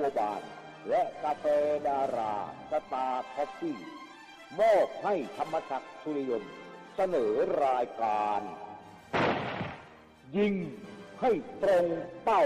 วบานและกาแฟดาราสตาร์คอฟฟี่มอบให้ธรรมศักดิ์สุริยนต์เสนอรายการยิงให้ตรงเป้า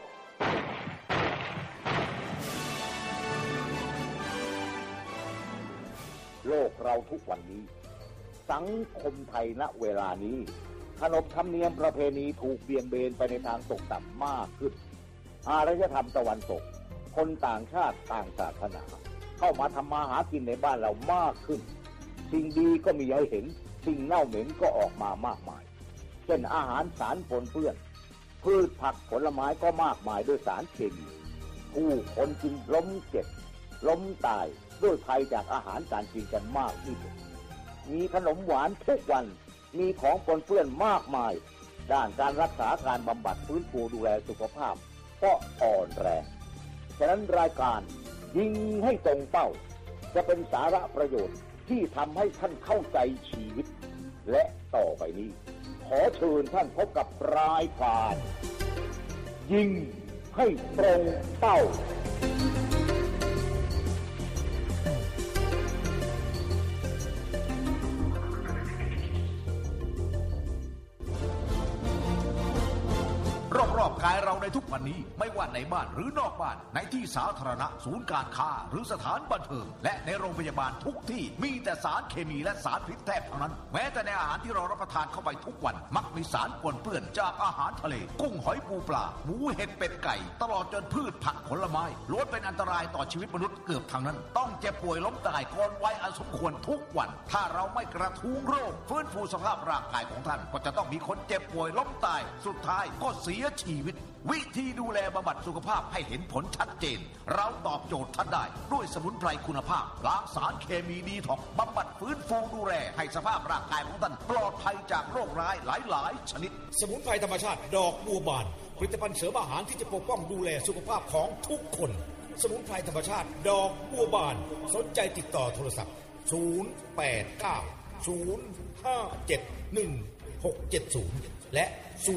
โลกเราทุกวันนี้สังคมไทยณเวลานี้ขนบธรรมเนียมประเพณีถูกเบี่ยงเบนไปในทางตกต่ำมากขึ้นอารยธรรมตะวันตกคนต่างชาติต่างศาสนาเข้ามาทำมาหากินในบ้านเรามากขึ้นสิ่งดีก็มีให้เห็นสิ่งเน่าเหม็นก็ออกมามากมายเช่นอาหารสารปนเปื้อนพืชผักผลไม้ก็มากมายด้วยสารเคมีผู้คนจึงล้มเจ็บล้มตายด้วยภัยจากอาหารการกินกันมากที่สุดมีขนมหวานทุกวันมีของปนเปื้อนมากมายด้านการรักษาการบำบัดฟื้นฟูดูแลสุขภาพก็อ่อนแรงฉะนั้นรายการยิงให้ตรงเป้าจะเป็นสาระประโยชน์ที่ทำให้ท่านเข้าใจชีวิตและต่อไปนี้ขอเชิญท่านพบกับรายการยิงให้ตรงเป้ารอบๆกายเราในทุกวันนี้ไม่ว่าในบ้านหรือนอกบ้านในที่สาธารณะศูนย์การค้าหรือสถานบันเทิงและในโรงพยาบาลทุกที่มีแต่สารเคมีและสารพิษแทบทั้งนั้นแม้แต่ในอาหารที่เรารับประทานเข้าไปทุกวันมักมีสารปนเปื้อนจากอาหารทะเลกุ้งหอยปูปลาหมูเห็ดเป็ดไก่ตลอดจนพืชผักผลไม้ล้วนเป็นอันตรายต่อชีวิตมนุษย์เกือบทั้งนั้นต้องเจ็บป่วยล้มตายก่อนวัยอันสมควรทุกวันถ้าเราไม่กระทุ้งโรคฟื้นฟูสภาพร่างกายของท่านก็จะต้องมีคนเจ็บป่วยล้มตายสุดท้ายก็เสียชีวิตวิธีดูแลบำบัดสุขภาพให้เห็นผลชัดเจนเราตอบโจทย์ท่านได้ด้วยสมุนไพรคุณภาพล้างสารเคมีดีท็อกซ์บำบัดฟื้นฟูดูแลให้สภาพร่างกายของท่านปลอดภัยจากโรคร้ายหลายชนิดสมุนไพรธรรมชาติดอกบัวบานผลิตภัณฑ์เสริมอาหารที่จะปกป้องดูแลสุขภาพของทุกคนสมุนไพรธรรมชาติดอกบัวบานสนใจติดต่อโทรศัพท์0890571670และ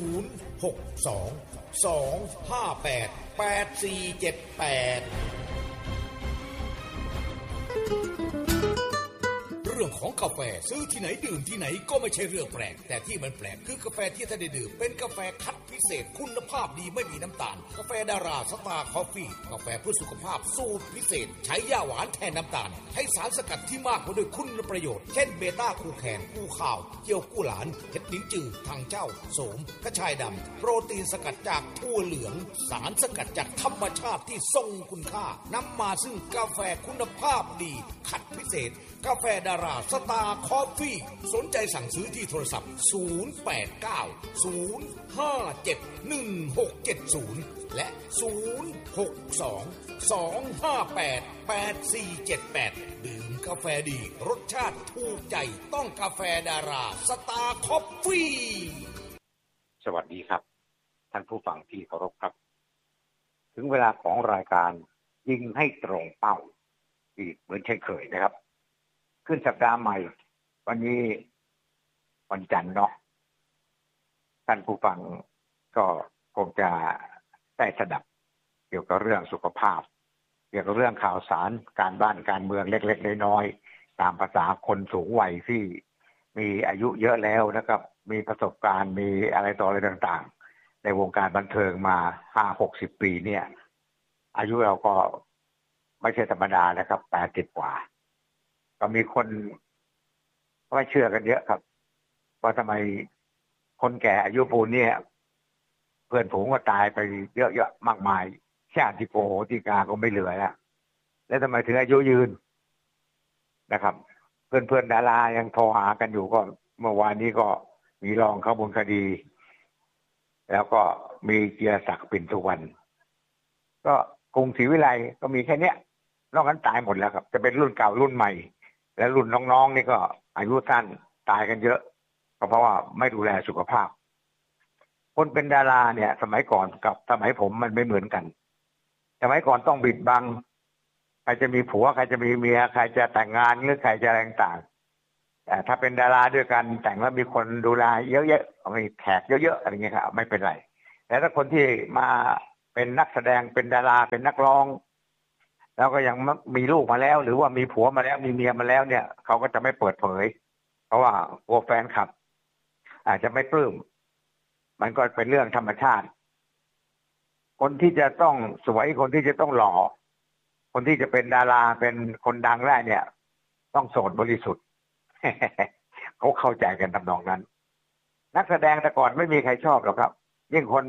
062-258-8478เรื่องของกาแฟซื้อที่ไหนดื่มที่ไหนก็ไม่ใช่เรื่องแปลกแต่ที่มันแปลกคือกาแฟที่ท่านได้ดื่มเป็นกาแฟคัดพิเศษคุณภาพดีไม่มีน้ำตาลกาแฟดาราสตาร์คอฟฟี่กาแฟเพื่อสุขภาพสูตรพิเศษใช้ย่าหวานแทนน้ำตาลให้สารสกัดที่มากกว่าด้วยคุณประโยชน์เช่นเบต้าคูแคนกูข่าวเจียวกู้หลานเห็ดลิ้นจือทางเจ้าโสมกระชายดำโปรตีนสกัดจากถั่วเหลืองสารสกัดจากธรรมชาติที่ทรงคุณค่านำมาซึ่งกาแฟคุณภาพดีคัดพิเศษกาแฟดาราสตาร์คอฟฟี่สนใจสั่งซื้อที่โทรศัพท์0890571670และ062-258-8478ดื่มกาแฟดีรสชาติถูกใจต้องกาแฟดาราสตาร์คอฟฟี่สวัสดีครับท่านผู้ฟังที่เคารพครับถึงเวลาของรายการยิงให้ตรงเป้าอีกเหมือนเช่นเคยนะครับขึ้นสัปดาห์ใหม่วันนี้วันจันทร์เนาะท่านผู้ฟังก็คงจะได้สดับเกี่ยวกับเรื่องสุขภาพเกี่ยวกับเรื่องข่าวสารการบ้านการเมืองเล็กๆน้อยๆตามภาษาคนสูงวัยที่มีอายุเยอะแล้วนะครับมีประสบการณ์มีอะไรต่ออะไรต่างๆในวงการบันเทิงมา 50-60 ปีเนี่ยอายุเราก็ไม่ใช่ธรรมดานะครับ80กว่าก็มีคนไม่เชื่อกันเยอะครับว่าทำไมคนแก่อายุปูนเนี่ยเพื่อนฝูงก็ตายไปเยอะๆมากมายชาติโกโหติกาก็ไม่เหลือแล้วทำไมถึงอายุยืนนะครับเพื่อนๆดารายังโทรหากันอยู่ก็เมื่อวานนี้ก็มีรองเข้าบนคดีแล้วก็มีเจียศักดิ์ปิ่นสุวรรณก็กรุงศรีวิไลก็มีแค่เนี้ยนอกนั้นตายหมดแล้วครับจะเป็นรุ่นเก่ารุ่นใหม่และรุ่นน้องๆนี่ก็อายุสั้นตายกันเยอะก็เพราะว่าไม่ดูแลสุขภาพคนเป็นดาราเนี่ยสมัยก่อนกับสมัยผมมันไม่เหมือนกันสมัยก่อนต้องบิดบังใครจะมีผัวใครจะมีเมียใครจะแต่งงานหรือใครจะอะไรต่างๆแต่ถ้าเป็นดาราด้วยกันแต่งแล้วมีคนดูแลเยอะๆมีแขกเยอะๆอะไรเงี้ยครับไม่เป็นไรแต่ถ้าคนที่มาเป็นนักแสดงเป็นดาราเป็นนักร้องแล้วก็ยังมีลูกมาแล้ว หรือว่ามีผัวมาแล้วมีเมียมาแล้วเนี่ยเขาก็จะไม่เปิดเผยเพราะว่ากลัวแฟนคลับอาจจะไม่ปลื้มมันก็เป็นเรื่องธรรมชาติคนที่จะต้องสวยคนที่จะต้องหล่อคนที่จะเป็นดาราเป็นคนดังได้เนี่ยต้องโสดบริสุทธิ์ เขาเข้าใจกันทำนองนั้นนักแสดงแต่ก่อนไม่มีใครชอบหรอกครับยิ่งคน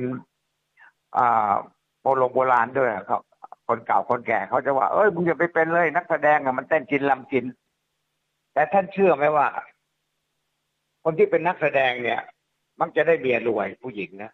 โบราณด้วยครับคนเก่าคนแก่เขาจะว่าเอ้ยมึงอย่าไปเป็นเลยนักแสดงมันเต้นกินลำกินแต่ท่านเชื่อไหมว่าคนที่เป็นนักแสดงเนี่ยมักจะได้เมียรวยผู้หญิงนะ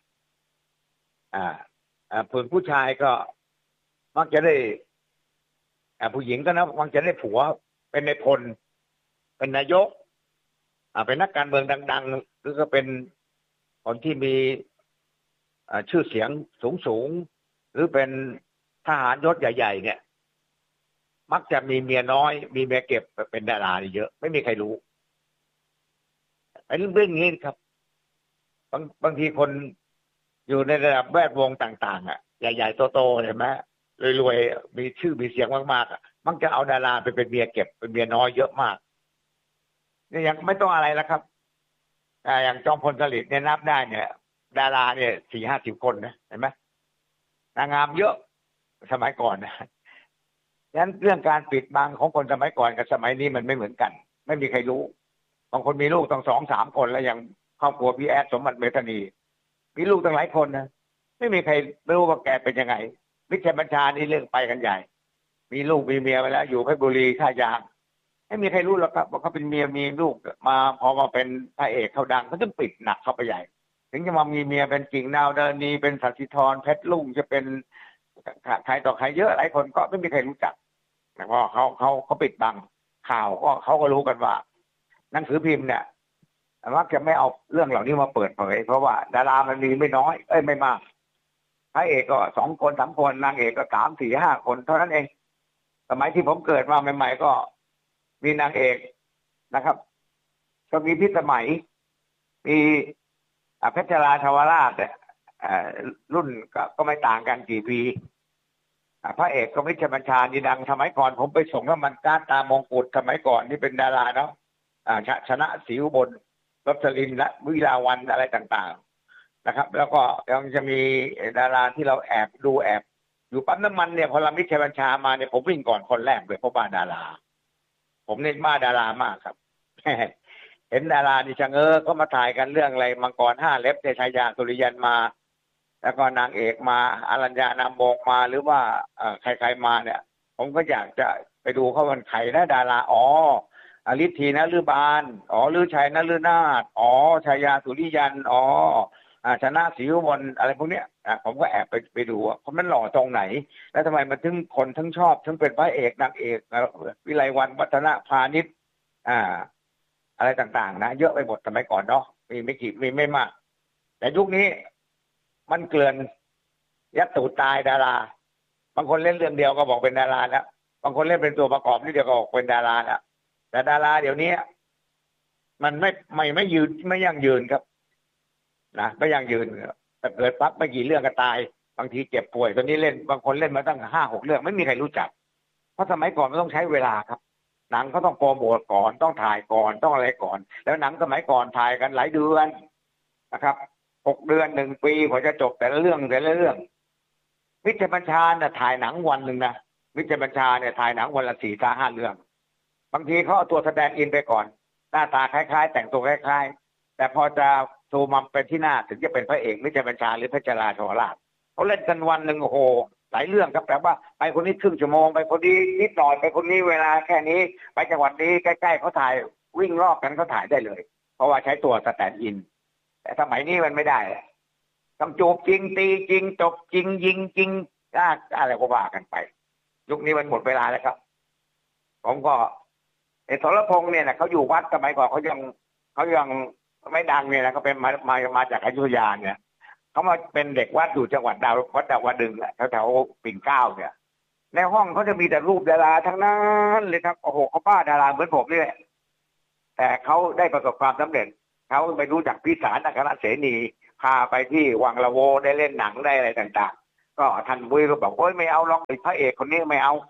ส่วนผู้ชายก็มักจะได้ผู้หญิงก็นะมักจะได้ผัวเป็นนายพลเป็นนายกเป็นนักการเมืองดังๆหรือก็เป็นคนที่มีชื่อเสียงสูงหรือเป็นทหารยศใหญ่ๆเนี่ยมักจะมีเมียน้อยมีเมียเก็บเป็นดาราเยอะไม่มีใครรู้ไอ้เรื่องนี้ครับบางทีคนอยู่ในระดับแวดวงต่างๆใหญ่ๆโตๆเห็นไหมรวยๆมีชื่อมีเสียงมากๆมักจะเอาดาราไปเป็นเมียเก็บเป็นเมียน้อยเยอะมากนี่ยังไม่ต้องอะไรแล้วครับอย่างจอมพลสฤษดิ์เนี่ยนับได้เนี่ยดาราเนี่ย40-50 คนนะเห็นไหมนางงามเยอะสมัยก่อนนะฉะนั้นเรื่องการปิดบังของคนสมัยก่อนกับสมัยนี้มันไม่เหมือนกันไม่มีใครรู้บางคนมีลูกต้อง2-3 คนแล้วอย่างครอบครัวพี่แอดสมบัติเมธานีมีลูกตั้งหลายคนนะไม่มีใครรู้ว่าแกเป็นยังไงวิชัยบัญชานี่เรื่องไปกันใหญ่มีลูกมีเมียไปแล้วอยู่เพชรบุรีท่ายางไม่มีใครรู้หรอกครับว่าเขาเป็นเมียมีลูกมาพอมาเป็นพระเอกเขาดังเขาต้องปิดหนักเข้าไปใหญ่ถึงจะมามีเมียเป็นกิ่งดาวเดินนีเป็นสัตสิธรเพชรลุ่งจะเป็นใครต่อใครเยอะหลายคนก็ไม่มีใครรู้จักเพราะเขาปิดบังข่าวก็เขาก็รู้กันว่าหนังสือพิมพ์เนี่ยมักจะไม่เอาเรื่องเหล่านี้มาเปิดเผยเพราะว่าดารามันมีไม่น้อยไม่มากพระเอกก็2 คน 3 คนนางเอกก็3-4-5 คนเท่านั้นเองสมัยที่ผมเกิดมาใหม่ๆก็มีนางเอกนะครับก็มีพิสมัยมีเพชรราชวราชรุ่นก็ไม่ต่างกันกี่ปีพระเอกก็วิชัยบัญชานี่ดังสมัยก่อนผมไปส่งน้ำมันก๊าซตามงกุฎสมัยก่อนที่เป็นดาราเนาะชนะศรีอุบลรสลินและวิลาวันอะไรต่างๆนะครับแล้วก็ยังจะมีดาราที่เราแอบอยู่ปั๊มน้ำมันเนี่ยพอเราวิชัยบัญชามาเนี่ยผมวิ่งก่อนคนแรกเลยเพราะบ้าดาราผมเน้นบ้าดารามากครับ เห็นดารานี่ชะเง้อก็มาถ่ายกันเรื่องอะไรมังกร5 เล็บเทชายาสุริยันมาแล้วก็นางเอกมาอรัญญานามวงมาหรือว่าใครๆมาเนี่ยผมก็อยากจะไปดูเขาวันไข่นะดาราอฤทธีนฤบาลฤชัยนฤนาถชายาสุริยันชนะศรีอุบลอะไรพวกเนี้ยผมก็แอบไปดูว่าเพราะมันหล่อตรงไหนแล้วทำไมมันถึงคนทั้งชอบทั้งเป็นพระเอกนางเอกวิไลวรรณวัฒนพาณิชย์อะไรต่างๆนะเยอะไปหมดสมัยก่อนเนาะมีไม่มากแต่ยุคนี้มันเกลื่อนยัดตูดตายดาราบางคนเล่นเรื่องเดียวก็บอกเป็นดาราแล้วบางคนเล่นเป็นตัวประกอบนี่เดียวก็บอกเป็นดาราแล้วแต่ดาราเดี๋ยวนี้มันไม่ยืนไม่ยั่งยืนครับนะไม่ยั่งยืนแต่เกิดปั๊บไม่กี่เรื่องก็ตายบางทีเจ็บป่วยตอนนี้เล่นบางคนเล่นมาตั้ง5-6 เรื่องไม่มีใครรู้จักเพราะสมัยก่อนมันต้องใช้เวลาครับหนังก็ต้องโปรโมทก่อนต้องถ่ายก่อนต้องอะไรก่อนแล้วหนังสมัยก่อนถ่ายกันหลายเดือนนะครับ6 เดือน1 ปีกว่าจะจบแต่ละเรื่องวิชัยบัญชาเนี่ยถ่ายหนังวันหนึ่งนะวิชัยบัญชาเนี่ยถ่ายหนังวันละ4-5 เรื่องบางทีเขาเอาตัวแสดงอินไปก่อนหน้าตาคล้ายๆแต่งตัวคล้ายๆแต่พอจะซูมมาเป็นที่หน้าถึงจะเป็นพระเอกวิชัยบัญชาหรือเพชรราชวราชเขาเล่นกันวันหนึ่งโอ้โหหลายเรื่องครับแต่ว่าไปคนนี้ครึ่งชั่วโมงไปคนนี้นิดหน่อยไปคนนี้เวลาแค่นี้ไปจังหวัดนี้ใกล้ๆเขาถ่ายวิ่งรอบกันเขาถ่ายได้เลยเพราะว่าใช้ตัวสแตนด์อินแต่สมัยนี้มันไม่ได้ต้องจูบจริงตีจริงจบจริงยิงจริงอะไรก็ว่ากันไปยุคนี้มันหมดเวลาแล้วครับผมก็สรพงษ์เนี่ยนะเขาอยู่วัดสมัยก่อนเขายังไม่ดังเนี่ยนะเขาเป็นมาจากอยุธยาเนี่ยเขามาเป็นเด็กวัดอยู่จังหวัดวัดดาวดึงแถวปิ่นเกล้าเนี่ยในห้องเขาจะมีแต่รูปดาราทั้งนั้นเลยครับโอ้โหเขาบ้าดาราเหมือนผมนี่แหละแต่เขาได้ประสบความสำเร็จเขาไปรู้จักพิสารอัครเสนีพาไปที่วังละโวได้เล่นหนังได้อะไรต่างๆก็ท่านบุ้ยก็บอกโอ้ยไม่เอาหรอกพระเอกคนนี้ไม่เอาส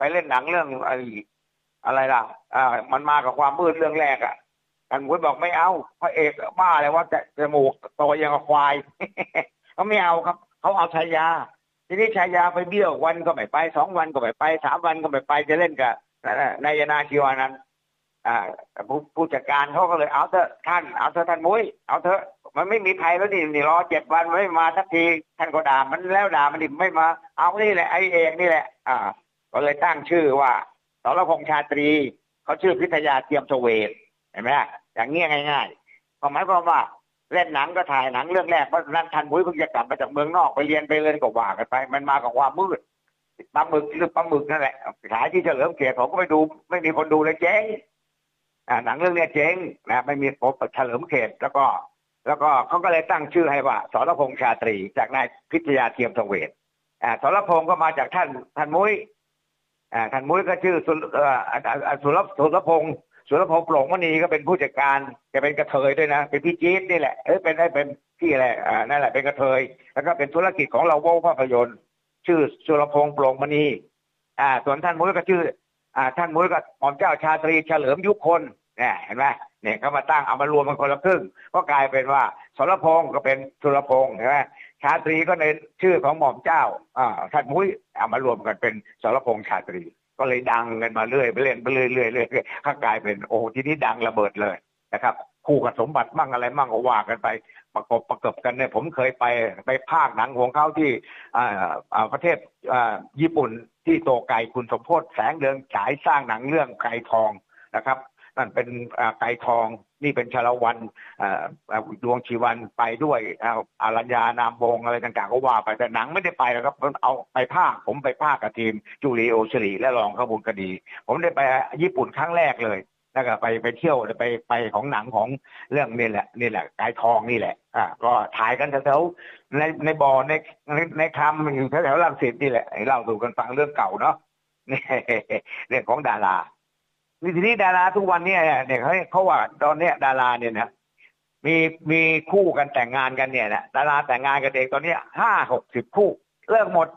ไปเล่นหนังเรื่องอะไรล่ะมันมากับความมืดเรื่องแรกท่านหมุ้ยบอกไม่เอาพระเอกบ้าอะไรว่าจมูกโตยังกับควาย เขาไม่เอาครับเขาเอาชายาทีนี้ชายาไปเบี้ยววันก็ไม่ไป2 วันก็ไม่ไป3 วันก็ไม่ไปจะเล่นกับนายนาชีวานันท์ผู้จัดการเขาก็เลยเอาเถอะท่านมุ้ยเอาเถอะมันไม่มีใครแล้วนี่รอ7 วันไม่มาสักทีท่านก็ด่ามันแล้วด่ามันดิไม่มาเอานี่แหละไอเอกนี่แหละก็เลยตั้งชื่อว่าสรพงษ์ชาตรีเขาชื่อพิทยาเทียมเสวตเห็นไหมอย่างเงี้ยง่ายๆหมายความว่าเล่นหนังก็ถ่ายหนังเรื่องแรกเพราะนั้นท่านมุ้ยเพิ่งจะกลับมาจากเมืองนอกไปเรียนก็ว่ากันไปมันมากับความมืดปลาหมึกหรือปลาหมึกนั่นแหละขายที่เฉลิมเกียรติผมก็ไปดูไม่มีคนดูเลยเจ๊งหนังเรื่องนี้เจ๊งนะไม่มีผมเฉลิมเกียรติแล้วก็เขาก็เลยตั้งชื่อให้ว่าสรพงษ์ชาตรีจากนายพิทยาเทียมเสวตสรพงษ์ก็มาจากท่านมุ้ยท่านมุ้ยก็ชื่อสุรพงษ์โปร่งมณีก็เป็นผู้จัดการจะเป็นกระเทยด้วยนะเป็นพี่จี๊ดนี่แหละเป็นพี่อะไรนั่นแหละเป็นกระเทยแล้วก็เป็นธุรกิจของเราโว้ภาพยนตร์ชื่อสุรพงษ์โปร่งมณีส่วนท่านมุ้ยก็ชื่อท่านมุ้ยก็หม่อมเจ้าชาตรีเฉลิมยุคคนเนี่ยเห็นไหมเนี่ยเขามาตั้งเอามารวมเป็นคนละครึ่งก็กลายเป็นว่าสรพงษ์ก็เป็นสุรพงษ์ใช่ไหมชาตรีก็ในชื่อของหม่อมเจ้าท่านมุ้ยเอามารวมกันเป็นสรพงษ์ชาตรีก็เลยดังกันมาเรื่อยไปเรื่อยข้ากลายเป็นโอ้ทีนี้ดังระเบิดเลยนะครับคู่กับสมบัติมั่งอะไรมั่งก็ว่ากันไปประกบกันเนี่ยผมเคยไปภาคหนังของเขาที่ประเทศญี่ปุ่นที่โตไกคุณสมโพธิแสงเรืองฉายสร้างหนังเรื่องไก่ทองนะครับนั่นเป็นไก่ทองนี่เป็นชาละวันดวงชีวันไปด้วยอารัญญานามวงอะไรต่างๆก็ว่าไปแต่หนังไม่ได้ไปหรอกครับเอาไปภาคผมไปภาคกับทีมจูริโอชลีและรองขบุญคดีผมได้ไปญี่ปุ่นครั้งแรกเลยแล้วก็ไปเที่ยวไปของหนังของเรื่องนี่แหละไก่ทองนี่แหละก็ถ่ายกันแถวในบ่อในคำอยู่แถวรังสิตนี่แหละเล่าสู่กันฟังเรื่องเก่าเนาะเรื่องของดาราทีนี้ดาราทุกวันนี้เนี่ยเขาว่าตอนนี้ดาราเนี่ยนะมีคู่กันแต่งงานกันเนี่ยนะดาราแต่งงานกันเองตอนนี้50-60 คู่เลิกหมด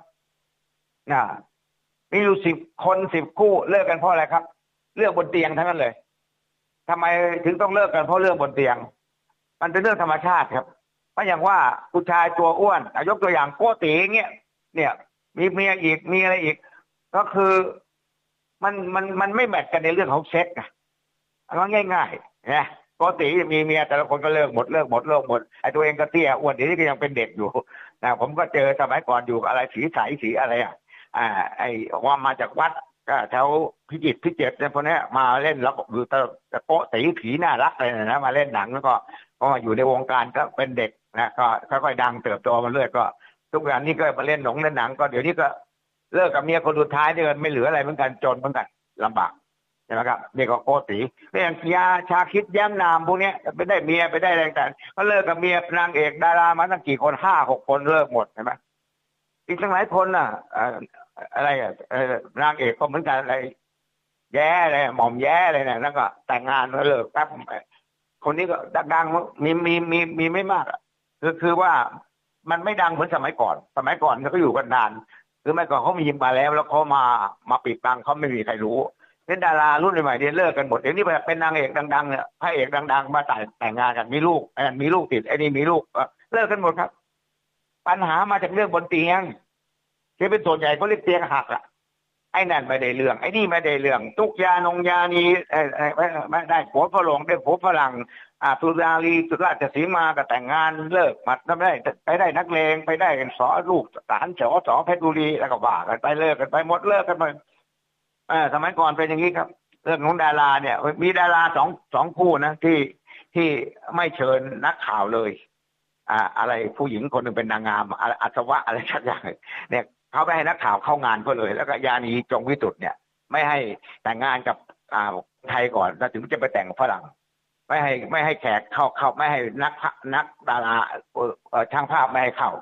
มีอยู่10 คน10 คู่เลิกกันเพราะอะไรครับเรื่องบนเตียงทั้งนั้นเลยทำไมถึงต้องเลิกกันเพราะเรื่องบนเตียงมันเป็นเรื่องธรรมชาติครับเพราะอย่างว่าผู้ชายตัวอ้วนยกตัวอย่างโกติเงี้ยเนี่ยมีเมียอีกมีอะไรอีกก็คือมันไม่แมทกันในเรื่องของเซ็กซ์เอาง่ายๆนะปกติมีเมียแต่ละคนก็เลิกหมดไอ้ตัวเองก็เตี้ยอ้วนเดี๋ยวนี้ก็ยังเป็นเด็กอยู่นะผมก็เจอสมัยก่อนอยู่กับอะไรสีใสสีอะไรไอ้ว่ามาจากวัดก็แถวพิจิตรเนี่ยพวกนี้มาเล่นแล้วอยู่ตะโกตีผีน่ารักอะไรนะมาเล่นหนังแล้วก็อยู่ในวงการก็เป็นเด็กนะก็ค่อยๆดังเติบโตมาเรื่อยก็ทุกอย่างนี้ก็มาเล่นหนังก็เดี๋ยวนี้ก็เลิกกับเมียคนสุดท้ายเนี่ยไม่เหลืออะไรเหมือนกันจนเหมือนกันลำบากใช่ไหมครับนี่ก็โกติเรื่องยาชาคิดแย้มนามพวกนี้ไปได้เมียไปได้อะไรต่างก็เลิกกับเมียนางเอกดารามาตั้งกี่คน5-6 คนเลิกหมดใช่ไหมอีกตั้งหลายคนอะไรนางเอกก็เหมือนกันอะไรแย่เลยหม่อมแย่เลยเนี่ยแล้วก็แต่งงานแล้วเลิกแป๊บคนนี้ก็ดังมีไม่มากคือว่ามันไม่ดังเหมือนสมัยก่อนเขาก็อยู่กันนานคือเมื่อก่อนเขามีมาแล้วเขามาปิดบังเขาไม่มีใครรู้เป็นดารารุ่นใหม่เนี่ยเลิกกันหมดเดี๋ยวนี้เป็นนางเอกดังๆเนี่ยพระเอกดังๆมาแต่งงานกันมีลูกติดไอ้นี่มีลูกเลิกกันหมดครับปัญหามาจากเรื่องบนเตียงที่เป็นส่วนใหญ่เขาเรียกเตียงหักไอ้นั่นไม่ได้เรื่องไอ้นี่ไม่ได้เรื่องตุกยานีไม่ได้ผัวฝรั่งได้ผัวฝรั่งสุรารีสุราชสีมาก็แต่งงานเลิกมาไม่ได้ไปได้นักเลงไปได้กันสอลูกทหารสเพชรบุรีแล้วก็ว่ากันไปเลิกกันไปหมดเลิกกันไปสมัยก่อนเป็นอย่างนี้ครับเรื่องของดาราเนี่ยมีดาราสองคู่นะที่ไม่เชิญนักข่าวเลยอะไรผู้หญิงคนหนึ่งเป็นนางงามอัศวะอะไรสักอย่างเนี่ยเขาไม่ให้นักข่าวเข้างานเขาเลยแล้วก็ยานีจงวิสุทธิ์เนี่ยไม่ให้แต่งงานกับไทยก่อนแล้วถึงจะไปแต่งฝรั่งไม่ให้แขกเข้าไม่ให้นักดาราช่างภาพไม่ให้เข้า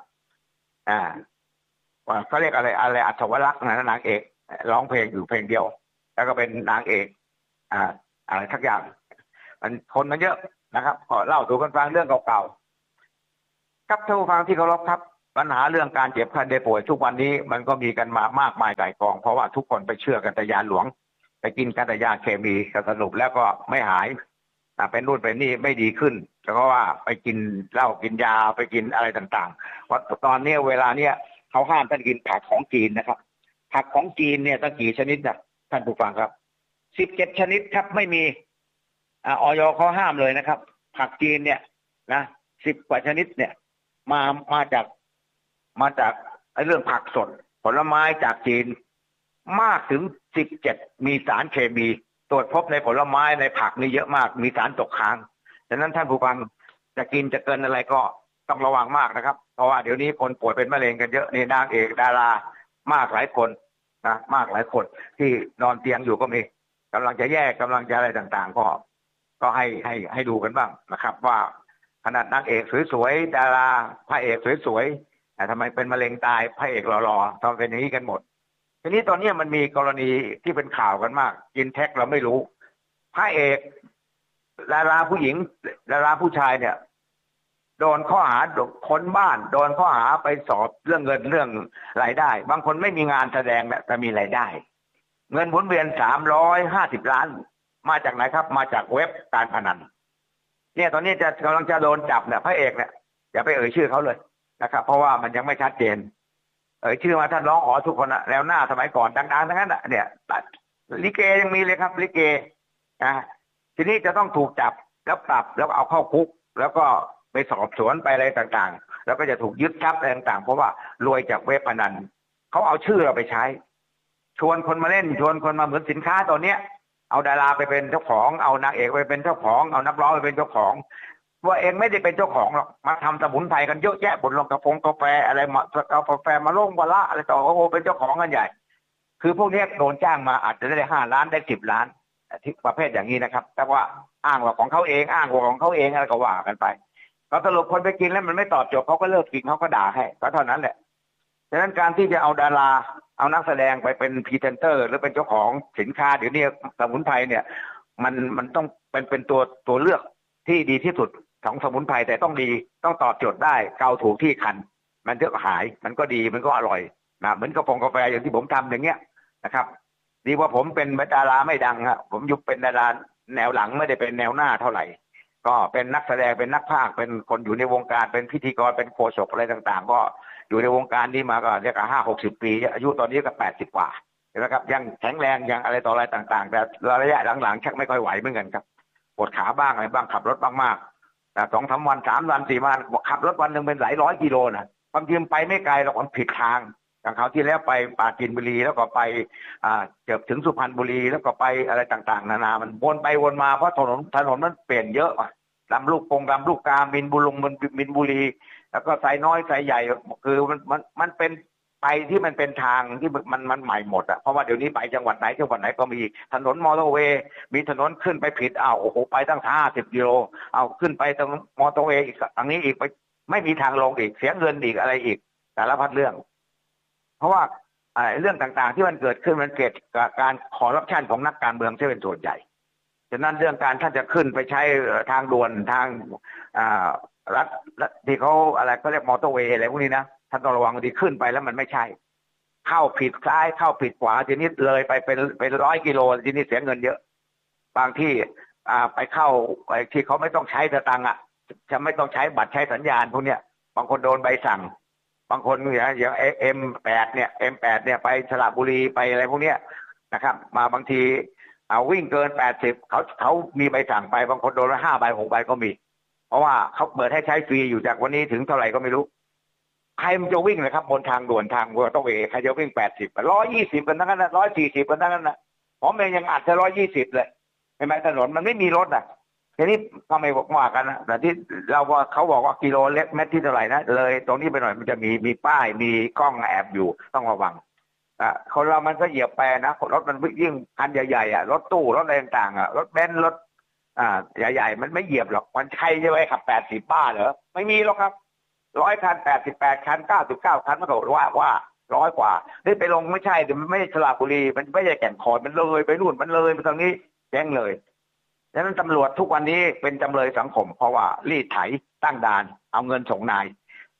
เขาเรียกอะไรอัศวรักษ์นะนางเอกร้องเพลงอยู่เพลงเดียวแล้วก็เป็นนางเอกอะไรทักอย่างมันคนมันเยอะนะครับขอเล่าสู่กันฟังเรื่องเก่าๆครับท่านผู้ฟังที่เคารพครับปัญหาเรื่องการเจ็บไข้ได้ป่วยทุกวันนี้มันก็มีกันมามากมายก่ายกองเพราะว่าทุกคนไปเชื่อกันแต่ยาหลวงไปกินกันแต่ยาเคมีสรุปแล้วก็ไม่หายเป็นนู่นเป็นนี่ไม่ดีขึ้นเพราะว่าไปกินเหล้ากินยาไปกินอะไรต่างๆเพราะตอนนี้เวลาเนี้ยเขาห้ามท่านกินผักของจีนนะครับผักของจีนเนี่ยตั้งกี่ชนิดนะท่านผู้ฟังครับ17 ชนิดครับไม่มีอย.เขาห้ามเลยนะครับผักจีนเนี่ยนะ10 กว่าชนิดเนี่ยมาจากเรื่องผักสดผลไม้จากจีนมากถึง17มีสารเคมีตรวจพบในผลไม้ในผักนี่เยอะมากมีสารตกค้างฉะนั้นท่านผู้ฟังจะกินจะเกินอะไรก็ต้องระวังมากนะครับเพราะว่าเดี๋ยวนี้คนป่วยเป็นมะเร็งกันเยอะนี่นางเอกดารามากหลายคนนะมากหลายคนที่นอนเตียงอยู่ก็มีกำลังจะแย่กำลังจะอะไรต่างๆก็ให้ดูกันบ้างนะครับว่าขนาดนางเอกสวยๆดาราพระเอกสวยๆแต่ทำไมเป็นมะเร็งตายพระเอกหล่อๆทำเป็นอย่างนี้กันหมดทีนี้ตอนนี้มันมีกรณีที่เป็นข่าวกันมากกินแท็กเราไม่รู้พระเอกดาราผู้หญิงดาราผู้ชายเนี่ยโดนข้อหาค้นบ้านโดนข้อหาไปสอบเรื่องเงินเรื่องรายได้บางคนไม่มีงานแสดงแต่มีรายได้เงินหมุนเวียน350 ล้านมาจากไหนครับมาจากเว็บการพนันเนี่ยตอนนี้กำลังจะโดนจับเนี่ยพระเอกเนี่ยอย่าไปเอ่ยชื่อเขาเลยนะครับเพราะว่ามันยังไม่ชัดเจนชื่อมาท่านร้องทุกคนนะแล้วหน้าสมัยก่อนดังๆทั้งนั้นเนี่ยลิเกยังมีเลยครับลิเกทีนี้จะต้องถูกจับแล้วปรับแล้วเอาเข้าคุกแล้วก็ไปสอบสวนไปอะไรต่างๆแล้วก็จะถูกยึดทรัพย์อะไรต่างๆเพราะว่ารวยจากเว็บพนันเขาเอาชื่อเราไปใช้ชวนคนมาเล่นชวนคนมาเหมือนสินค้าตัวเนี้ยเอาดาราไปเป็นเจ้าของเอานางเอกไปเป็นเจ้าของเอานักร้องไปเป็นเจ้าของว่าเองไม่ได้เป็นเจ้าของหรอกมาทำสมุนไพรกันเยอะแยะบนโรงกาแฟอะไรมาเอากาแฟมาลงวาระอะไรต่อโอ้โหเป็นเจ้าของกันใหญ่คือพวกนี้โดนจ้างมาอาจจะได้5 ล้านได้10 ล้านที่ประเภทอย่างนี้นะครับแต่ว่าอ้างว่าของเขาเองอ้างว่าของเขาเองอะไรก็ว่ากันไปก็สรุปคนไปกินแล้วมันไม่ตอบโจทย์เขาก็เลิกกินเขาก็ด่าให้ก็เท่านั้นแหละฉะนั้นการที่จะเอาดาราเอานักแสดงไปเป็นพรีเซนเตอร์หรือเป็นเจ้าของสินค้าเดี๋ยวนี้สมุนไพรเนี่ยมันต้องเป็นตัวเลือกที่ดีที่สุดของสมุนไพรแต่ต้องดีต้องตอบโจทย์ได้เกาถูกที่คันมันจะหายมันก็ดีมันก็อร่อยนะเหมือนกาแฟอย่างที่ผมทำอย่างเงี้ยนะครับดีว่าผมเป็นดาราไม่ดังครับผมยุคเป็นดาราแนวหลังไม่ได้เป็นแนวหน้าเท่าไหร่ก็เป็นนักแสดงเป็นนักพากย์เป็นคนอยู่ในวงการเป็นพิธีกรเป็นโฆษกอะไรต่างๆก็อยู่ในวงการนี้มาก็เรียกว่า50-60 ปีอายุตอนนี้ก็80 กว่านะครับยังแข็งแรงยังอะไรต่ออะไรต่างๆแต่ระยะหลังๆชักไม่ค่อยไหวเหมือนกันครับปวดขาบ้างอะไรบ้างขับรถมากๆแต่2-3 วัน3 วัน4 วันขับรถวันหนึ่งเป็นหลายร้อยกิโลนะบางทีไปไม่ไกลหรอกมันผิดทางอย่างคราวที่แล้วไปปราจีนบุรีแล้วก็ไปเกือบถึงสุพรรณบุรีแล้วก็ไปอะไรต่างๆนานามันวนไปวนมาเพราะถนนมันเปลี่ยนเยอะลำลูกกามินบุรีแล้วก็ไซน้อยไซใหญ่คือมันเป็นไปที่มันเป็นทางที่มันใหม่หมดอ่ะเพราะว่าเดี๋ยวนี้ไปจังหวัดไหนก็มีถนนมอเตอร์เวย์มีถนนขึ้นไปผิดโอ้โหไปตั้ง50 กิโลเอาขึ้นไปตรงมอเตอร์เวย์อีกอันนี้อีกไปไม่มีทางลงอีกเสียเงินอีกอะไรอีกสารพัดเรื่องเพราะว่าเรื่องต่างๆที่มันเกิดขึ้นมันเกิดจากการคอร์รัปชันของนักการเมืองที่เป็นส่วนใหญ่ฉะนั้นเรื่องการท่านจะขึ้นไปใช้ทางด่วนทางรัฐที่เขาอะไรก็เรียกมอเตอร์เวย์อะไรพวกนี้นะท่านต้องระวังดีขึ้นไปแล้วมันไม่ใช่เข้าผิดซ้ายเข้าผิดขวาทีนี้เลยไปเป็น100 กิโลทีนี้เสียเงินเยอะบางที่ไปเข้าที่เขาไม่ต้องใช้สตังค์จะไม่ต้องใช้บัตรใช้สัญญาณพวกเนี้ยบางคนโดนใบสั่งบางคนอย่าง M8 เนี่ยไปสระบุรีไปอะไรพวกเนี้ยนะครับมาบางทีวิ่งเกิน80เขามีใบสั่งไปบางคนโดน5 ใบ 6 ใบก็มีเพราะว่าเขาเปิดให้ใช้ฟรีอยู่จากวันนี้ถึงเท่าไหร่ก็ไม่รู้ใครมันจะวิ่งนะครับบนทางด่วนทางมอเตอร์เวย์ใครจะวิ่ง80 120กันทั้งนั้นนะ140กันทั้งนั้นนะผมเองยังอัดจะ120เลยเห็นไหมถนนมันไม่มีรถทีนี้ก็ไม่บอกว่ากันนะแต่ที่เขาบอกว่ากิโลเล็กเมตรที่เท่าไหร่นะเลยตรงนี้ไปหน่อยมันจะมีป้ายมีกล้องแอบอยู่ต้องระวังคนเรามันก็เหยียบไปนะรถมันยิ่งคันใหญ่ๆรถตู้รถอะไรต่างๆรถเบนซ์รถใหญ่ๆมันไม่เหยียบหรอกมันใช่ใช่ไหมขับ80 บ้าเหรอไม่มีหรอกครับ100 คัน88 คัน99 คันมันก็ว่า100 กว่าได้ไปลงไม่ใช่เดี๋ยวมันไม่สระบุรีมันไม่ใช่แก่นคอยมันเลยไปนู่นมันเลยไปทางนี้แจ้งเลยดังนั้นตำรวจทุกวันนี้เป็นจำเลยสังคมเพราะว่ารีดไถตั้งด่านเอาเงินส่งนาย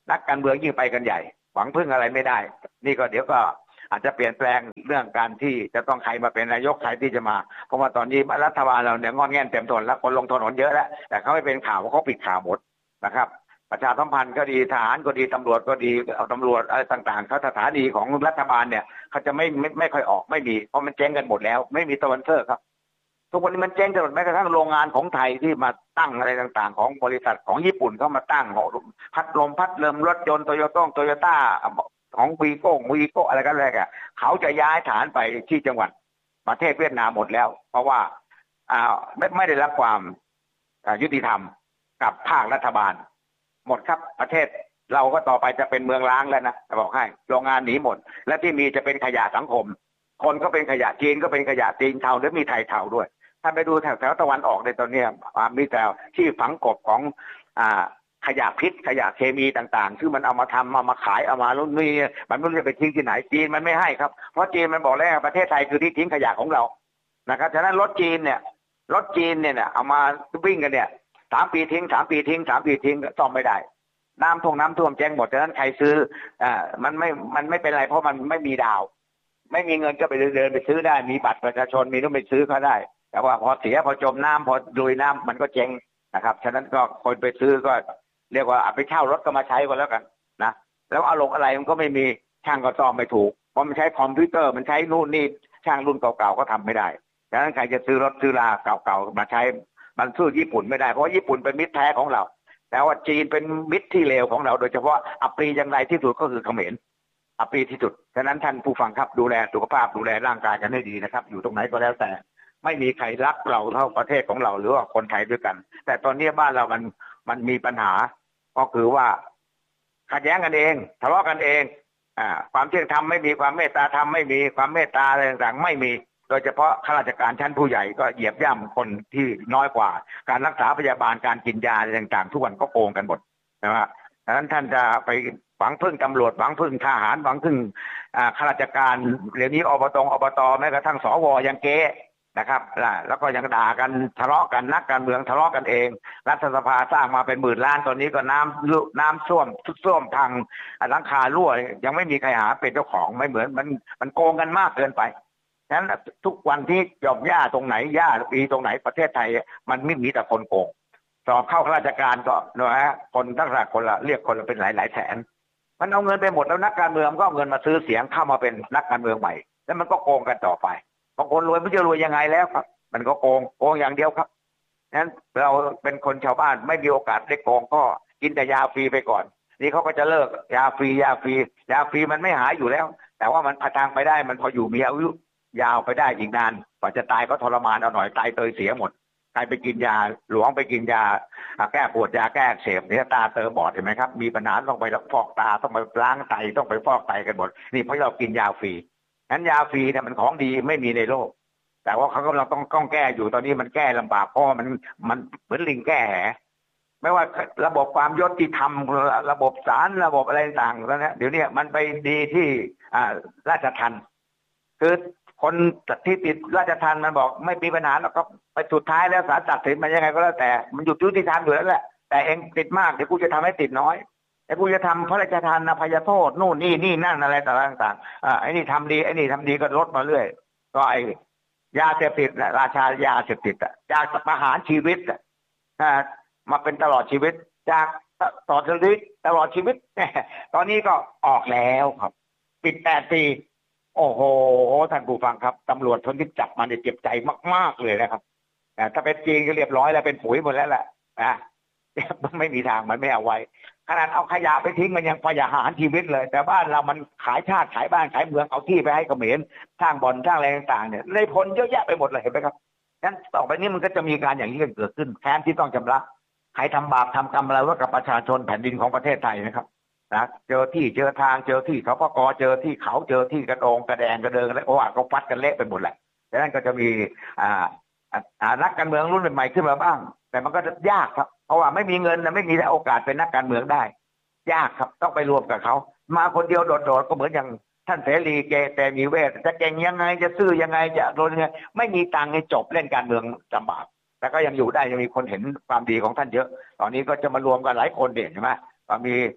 นักการเมืองยิ่งไปกันใหญ่หวังพึ่งอะไรไม่ได้นี่ก็เดี๋ยวก็อาจจะเปลี่ยนแปลงเรื่องการที่จะต้องใครมาเป็นนายกใครที่จะมาเพราะว่าตอนนี้รัฐบาลเราเนี่ยงอนแง่นเต็มทนแล้วคนลงถนนเยอะแล้วแต่เขาไม่เป็นข่าวเพราะเขาปิดข่าวหมดนะครับประชาสัมพันธ์ก็ดีทหารก็ดีตำรวจก็ดีเอาตำรวจอะไรต่างๆเขาสถานีของรัฐบาลเนี่ยเขาจะไม่ค่อยออกไม่มีเพราะมันเจ๊งกันหมดแล้วไม่มีสปอนเซอร์ครับทุกวันนี้มันเจ๊งกันหมดแม้กระทั่งโรงงานของไทยที่มาตั้งอะไรต่างๆของบริษัทของญี่ปุ่นเขามาตั้งพัดลมรถยนต์โตโยต้าของวีโก้อะไรกันเลยอ่ะเขาจะย้ายฐานไปที่จังหวัดประเทศเวียดนามหมดแล้วเพราะว่าไม่ได้รับความยุติธรรมกับภาครัฐบาลหมดครับประเทศเราก็ต่อไปจะเป็นเมืองร้างแล้วนะจะบอกให้โรงงานหนีหมดและที่มีจะเป็นขยะสังคมคนก็เป็นขยะจีนก็เป็นขยะจีนเทาและมีไทยเทาด้วยถ้าไปดูแถวตะวันออกในตอนนี้มีแต่ที่ฝังกบของขยะพิษขยะเคมีต่างๆซึ่งมันเอามาทำมาขายเอามาแล้วนี่มันไม่รู้จะไปทิ้งที่ไหนจีนมันไม่ให้ครับเพราะจีนมันบอกแล้วประเทศไทยคือที่ทิ้งขยะของเรานะครับฉะนั้นรถจีนเนี่ยเอามาวิ่งกันเนี่ย3 ปีทิ้งซ่อมไม่ได้น้ำท่วมแจ้งหมดฉะนั้นใครซื้อมันไม่เป็นไรเพราะมันไม่มีดาวไม่มีเงินก็ไปเดินไปซื้อได้มีบัตรประชาชนมีต้องไปซื้อเขาได้แต่ว่าพอเสียพอจมน้ำพอลุยน้ำมันก็เจ๊งนะครับฉะนั้นก็คนไปซื้อก็เรียกว่าไปเช่ารถก็มาใช้ก็แล้วกันนะแล้วอารมณ์อะไรมันก็ไม่มีช่างก็ซ่อมไม่ถูกเพราะมันใช้คอมพิวเตอร์มันใช้นู่นนี่ช่างรุ่นเก่าๆก็ทำไม่ได้ฉะนั้นใครจะซื้อรถซื้อลาเก่าๆมาใช้มันสู้ญี่ปุ่นไม่ได้เพราะญี่ปุ่นเป็นมิตรแท้ของเราแต่ว่าจีนเป็นมิตรที่เลวของเราโดยเฉพาะอัปรีอย่างไรที่สุดก็คือเขมรอัปรีที่สุดฉะนั้นท่านผู้ฟังครับดูแลสุขภาพดูแลร่างกายกันให้ดีนะครับอยู่ตรงไหนก็แล้วแต่ไม่มีใครรักเราเท่าประเทศของเราหรือว่าคนไทยด้วยกันแต่ตอนนี้บ้านเรามันมีปัญหาก็คือว่าขัดแย้งกันเองทะเลาะกันเองความเที่ยงธรรมไม่มีความเมตตาธรรมไม่มีความเมตตาอะไรต่างๆไม่มีโดยเฉพาะข้าราชการชั้นผู้ใหญ่ก็เหยียบย่ำคนที่น้อยกว่าการรักษาพยาบาลการกินยาอะไรต่างๆทุกวันก็โกงกันหมดนะครับดังนั้นท่านจะไปหวังพึ่งตำรวจหวังพึ่งทหารหวังพึ่งข้าราชการเดี๋ยวนี้อบตแม้กระทั่งสวยังเก๊นะครับแล้วก็ยังด่ากันทะเลาะกันนักการเมืองทะเลาะกันเองรัฐสภาสร้างมาเป็นหมื่นล้านตอนนี้ก็น้ำท่วมพังหลังคารั่วยังไม่มีใครหาเป็นเจ้าของไม่เหมือนมันโกงกันมากเกินไปฉะนั้นทุกวันที่หย่อมหญ้าตรงไหนหญ้าปีตรงไหนประเทศไทยมันไม่มีแต่คนโกงสอบเข้าข้าราชการก็นะฮะคนตั้งแต่คนละเรียกคนละเป็นหลายแสนมันเอาเงินไปหมดแล้วนักการเมืองก็เอาเงินมาซื้อเสียงเข้ามาเป็นนักการเมืองใหม่แล้วมันก็โกงกันต่อไปบางคนรวยไม่จะรวยยังไงแล้วครับมันก็โกงอย่างเดียวครับนั้นเราเป็นคนชาวบ้านไม่มีโอกาสได้โกงก็กินแต่ยาฟรีไปก่อนนี่เขาก็จะเลิกยาฟรีมันไม่หายอยู่แล้วแต่ว่ามันพาทางไปได้มันพออยู่มีอายุยาวไปได้อีกนานกว่าจะตายก็ทรมานเอาหน่อยตายเตยเสียหมดใครไปกินยาหลวงไปกินยาแก้ปวดยาแก้อักเสบเนี่ยตาเตอบอดเห็นไหมครับมีปัญหาต้องไปฟอกตาต้องไปล้างไตต้องไปฟอกไตกันหมดนี่เพราะเรากินยาฟรีงั้นยาฟรีเนี่ยมันของดีไม่มีในโลกแต่ว่าเขากำลังต้องแก้อยู่ตอนนี้มันแก้ลำบากเพราะมันเหมือนลิงแก้แหไม่ว่าระบบความยุติธรรมระบบศาลระบบอะไรต่างๆแล้วเนี่ยเดี๋ยวนี้มันไปดีที่ราชทัณฑ์คือคนที่ติดราชทัณฑ์มันบอกไม่มีปัญหาแล้วก็ไปสุดท้ายแล้วศาลตัดสินมันยังไงก็แล้วแต่มันยุติธรรมอยู่แล้วแหละแต่เองติดมากเดี๋ยวกูจะทำให้ติดน้อยไอ้กูจะทำพระราชทานอภัยโทษนู่นนี่นั่นอะไรต่างๆไอ้นี่ทำดีก็ลดมาเรื่อยก็ไอ้ยาเสพติดราชายาเสพติดจากประหารชีวิตมาเป็นตลอดชีวิตจากต่อชีวิตตลอดชีวิตตอนนี้ก็ออกแล้วครับปิด8 ปีโอ้โหท่านผู้ฟังครับตำรวจคนที่จับมันเจ็บใจมากๆเลยนะครับถ้าเป็นจีนก็เรียบร้อยแล้วเป็นปุ๋ยหมดแล้วแหละไม่มีทางมันไม่เอาไว้ขนาดเอาขยะไปทิ้งมันยังประหารชีวิตเลยแต่บ้านเรามันขายชาติขายบ้านขายเมืองเอาที่ไปให้เขมรสร้างบ่อนสร้างอะไรต่างๆเนี่ยเลยผลเยอะแยะไปหมดเลยเห็นไหมครับงั้นต่อไปนี้มันก็จะมีการอย่างนี้เกิดขึ้นแทนที่ต้องชำระใครทำบาปทำกรรมอะไรไว้กับประชาชนแผ่นดินของประเทศไทยนะครับนะเจอที่เจอทางเจอที่เขากเจอที่เขาเจอที่กระโดงกระแดงกระเดิงอะไรโอ้ก็ฟัดกันเละไปหมดแหละดังนั้นก็จะมีนักการเมืองรุ่นใหม่ขึ้นมาบ้างแต่มันก็ยากครับเพราะว่าไม่มีเงินนะไม่มีโอกาสเป็นนักการเมืองได้ยากครับต้องไปรวมกับเขามาคนเดียวโดดๆก็เหมือนอย่างท่านเสรีแต่มีเวทจะเก่งยังไงจะซื่อยังไงจะโดนยังไงไม่มีตังค์ให้จบเล่นการเมืองลำบากแต่ก็ยังอยู่ได้ยังมีคนเห็นความดีของท่านเยอะตอนนี้ก็จะมารวมกันหลายคนเด่นใช่ไหมก็มี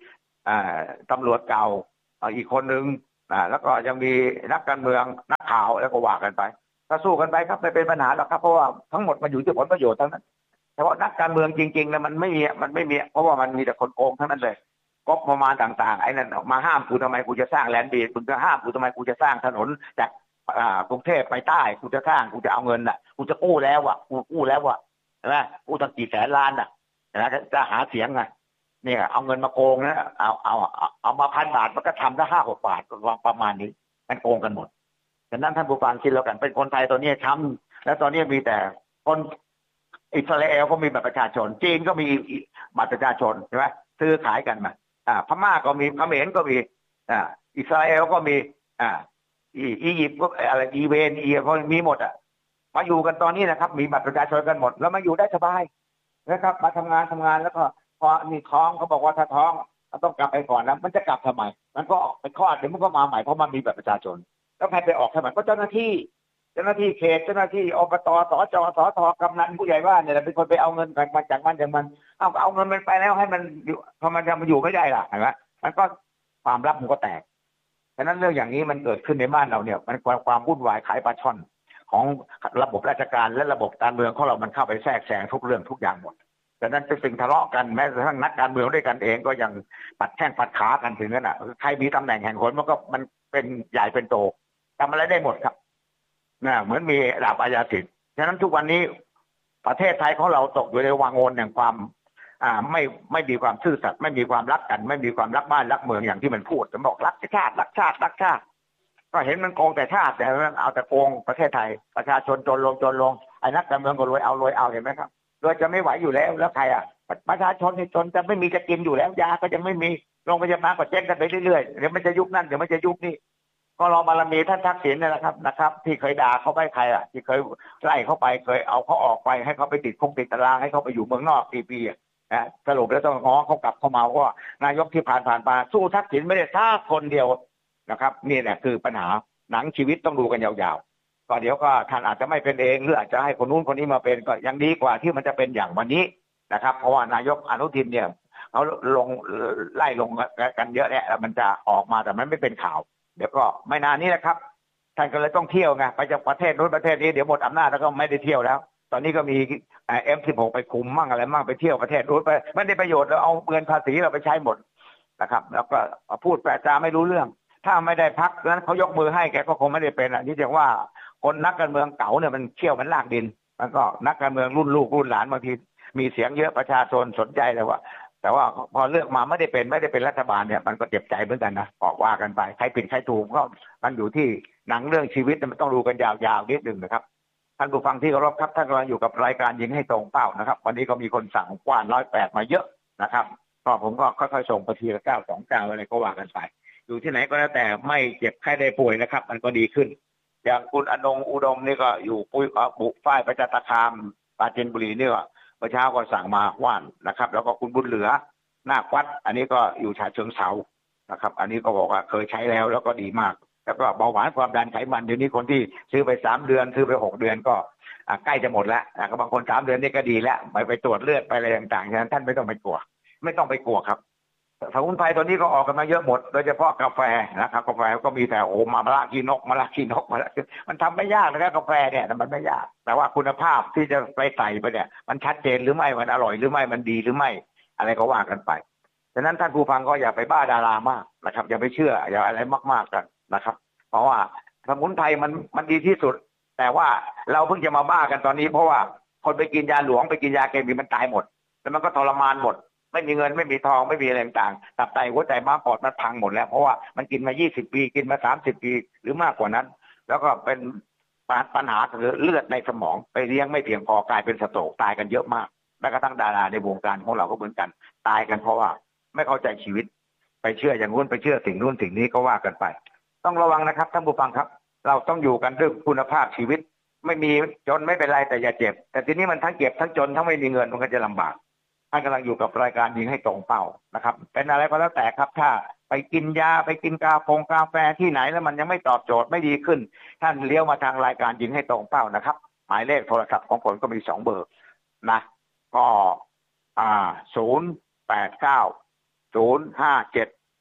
ตำรวจเก่าอีกคนหนึ่งแล้วก็ยังมีนักการเมืองนักข่าวแล้วก็ว่ากันไปก็สู้กันไปครับไม่เป็นปัญหาหรอกครับเพราะว่าทั้งหมดมันอยู่ที่ผลประโยชน์ทั้งนั้นแต่ว่านักการเมืองจริงๆนะมันไม่มีเพราะว่ามันมีแต่คนโกงทั้งนั้นเลยงบประมาณต่างๆไอ้นั่นมาห้ามกูทำไมกูจะสร้างแลนด์บีดมึงจะห้ามกูทำไมกูจะสร้างถนนจากกรุงเทพไปใต้กูจะสร้างกูจะเอาเงินกูจะกู้แล้วกูกู้แล้วใช่ไหมกู้ตั้งกี่แสนล้านนะจะหาเสียงไงเนี่ยเอาเงินมาโกงนะเอามา1,000 บาทมันก็ทำได้5-6 บาทประมาณนี้มันโกงกันหมดฉะนั้นท่านผู้ฟังคิดแล้วกันเป็นคนไทยตอนนี้ช้ำแล้วตอนนี้มีแต่คนอิสราเอลก็มีบัตรประชาชนจีนก็มีบัตรประชาชนใช่ไหมซื้อขายกันมาพม่าก็มีเขมรก็มีอิสราเอลก็มีอียิปต์ก็อะไรอีเวนก็มีหมดมาอยู่กันตอนนี้นะครับมีบัตรประชาชนกันหมดแล้วมาอยู่ได้สบายนะครับมาทำงานแล้วก็พอมีท้องเขาบอกว่าถ้าท้องต้องกลับไปก่อนนะมันจะกลับทำไมมันก็ไปคลอดเดี๋ยวมันก็มาใหม่เพราะมันมีบัตรประชาชนแล้วใครไปออกให้มันก็เจ้าหน้าที่เขตเจ้าหน้าที่อบตสจสทกำนันผู้ใหญ่บ้านเนี่ยเป็นคนไปเอาเงินมาจากมันเอาเงินมันไปแล้วให้มันอยู่พอมันจะมาอยู่ไม่ได้ล่ะเห็นไหมมันก็ความลับมันก็แตกฉะนั้นเรื่องอย่างนี้มันเกิดขึ้นในบ้านเราเนี่ยมันความวุ่นวายขายปลาช่อนของระบบราชการและระบบการเมืองของเรามันเข้าไปแทรกแซงทุกเรื่องทุกอย่างหมดฉะนั้นเป็นสิ่งทะเลาะกันแม้กระทั่งนักการเมืองด้วยกันเองก็ยังปัดแข้งปัดขากันถึงนั้นใครมีตำแหน่งแห่งหนมันเป็นใหญ่เป็นโตทำอะไรได้หมดครับเหมือนมีดาบอาญาสิทธิ์ฉะนั้นทุกวันนี้ประเทศไทยของเราตกอยู่ในวังวนแห่งความไม่มีความซื่อสัตย์ไม่มีความรักกันไม่มีความรักบ้านรักเมืองอย่างที่มันพูดจะบอกรักชาติก็เห็นมันโกงแต่ชาติแต่เอาแต่โกงประเทศไทยประชาชนจนลงไอ้นักการเมืองก็รวยเอาเห็นไหมครับโดยจะไม่ไหวอยู่แล้วใครประชาชนจนจะไม่มีจะกินอยู่แล้วยาก็จะไม่มีโรงพยาบาลก็แจ้งกันไปเรื่อยๆเดี๋ยวมันจะยุบนั่นเดี๋ยวมันจะยุบนี่ก็รอบารมีท่านทักษิณนี่แหละนะครับที่เคยด่าเขาไปใครที่เคยไล่เขาไปเคยเอาเขาออกไปให้เขาไปติดคุกติดตารางให้เขาไปอยู่เมืองนอกปีสรุปแล้วต้องง้อเขากลับเข้ามาว่านายกที่ผ่านมาสู้ทักษิณไม่ได้สักคนเดียวนะครับนี่แหละคือปัญหาหนังชีวิตต้องดูกันยาวๆก็เดี๋ยวก็ท่านอาจจะไม่เป็นเองหรืออาจจะให้คนนู้นคนนี้มาเป็นก็ยังดีกว่าที่มันจะเป็นอย่างวันนี้นะครับเพราะว่านายกอนุทินเนี่ยเขาไล่ลงกันเยอะแล้วมันจะออกมาแต่มันไม่เป็นข่าวเดี๋ยวก็ไม่นานนี้นะครับท่านก็เลยต้องเที่ยวไงไปจากประเทศนู้นประเทศนี้เดี๋ยวหมดอำนาจแล้วก็ไม่ได้เที่ยวแล้วตอนนี้ก็มีM16 ไปคุมมั่งอะไรมั่งไปเที่ยวประเทศนู้นไปไม่ได้ประโยชน์เราเอาเงินภาษีเราไปใช้หมดนะครับแล้วก็พูดแปลจาไม่รู้เรื่องถ้าไม่ได้พักนั้นเขายกมือให้แกก็คงไม่ได้เป็นนี่เรียกว่าคนนักการเมืองเก่าเนี่ยมันเขี้ยวมันลากดินมันก็นักการเมืองรุ่นลูกรุ่นหลานบางทีมีเสียงเยอะประชาชนสนใจเลยว่าแต่ว่าพอเลือกมาไม่ได้เป็นรัฐบาลเนี่ยมันก็เจ็บใจเหมือนกันนะบอกว่ากันไปใครผิดใครถูกก็มันอยู่ที่หนังเรื่องชีวิตมันต้องดูกันยาวๆนิดนึงนะครับท่านผู้ฟังที่เคารพครับท่านกำลังอยู่กับรายการยิงให้ตรงเป้านะครับวันนี้ก็มีคนสั่งกว้าน108มาเยอะนะครับก็ผมก็ค่อยๆส่งไปทีละ9 2 9อะไรก็ว่ากันไปอยู่ที่ไหนก็แล้วแต่ไม่เจ็บไข้ได้ป่วยนะครับมันก็ดีขึ้นอย่างคุณอนงอุดมนี่ก็อยู่บุฝ้ายประจันตคามปราจีนบุรีนี่ก็เมื่อเช้าก็สั่งมาว่านนะครับแล้วก็คุณบุญเหลือหน้าวัดอันนี้ก็อยู่ฉะเชิงเทรานะครับอันนี้ก็บอกว่าเคยใช้แล้วก็ดีมากแล้วก็เบาหวานความดันไขมันเดี๋ยวนี้คนที่ซื้อไป3 เดือนซื้อไป6 เดือนก็ใกล้จะหมดแล้วก็บางคน3 เดือนนี่ก็ดีแล้วไปตรวจเลือดไปอะไรต่างๆฉะนั้นท่านไม่ต้องไปกลัวครับสมุนไพรตัวนี้ก็ออกกันมาเยอะหมดโดยเฉพาะกาแฟนะครับกาแฟก็มีแต่มาละกีนกมันทำไม่ยากนะครับกาแฟเนี่ยมันไม่ยากแต่ว่าคุณภาพที่จะไปใส่ไปเนี่ยมันชัดเจนหรือไม่มันอร่อยหรือไม่มันดีหรือไม่อะไรก็ว่ากันไปฉะนั้นท่านผู้ฟังก็อย่าไปบ้าดารามากนะครับอย่าไปเชื่ออย่าอะไรมากๆกันนะครับเพราะว่าสมุนไพรมันดีที่สุดแต่ว่าเราเพิ่งจะมาบ้ากันตอนนี้เพราะว่าคนไปกินยาหลวงไปกินยาเคมีมันตายหมดแล้วมันก็ทรมานหมดไม่มีเงินไม่มีทองไม่มีอะไรต่างๆตับไตหัวใจม้ามปอดมันพังหมดแล้วเพราะว่ามันกินมา20 ปีกินมา30 ปีหรือมากกว่านั้นแล้วก็เป็นปัญหาคือเลือดในสมองไปเลี้ยงไม่เพียงพอกลายเป็นสโตรกตายกันเยอะมากแม้กระทั่งดาราในวงการของเราก็เหมือนกันตายกันเพราะว่าไม่เข้าใจชีวิตไปเชื่ออย่างนู้นไปเชื่อสิ่งนู้นสิ่งนี้ก็ว่ากันไปต้องระวังนะครับท่านผู้ฟังครับเราต้องอยู่กันด้วยคุณภาพชีวิตไม่มีจนไม่เป็นไรแต่อย่าเจ็บแต่ทีนี้มันทั้งเจ็บทั้งจนทั้งไม่มีเงินมันก็จะลำบากท่านกำลังอยู่กับรายการยิงให้ตรงเป้านะครับเป็นอะไรก็แล้วแต่ครับถ้าไปกินยาไปกินกาแฟที่ไหนแล้วมันยังไม่ตอบโจทย์ไม่ดีขึ้นท่านเลี้ยวมาทางรายการยิงให้ตรงเป้านะครับหมายเลขโทรศัพท์ของผมก็มี2 เบอร์นะก็089 057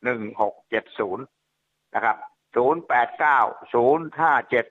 1670นะครับ089057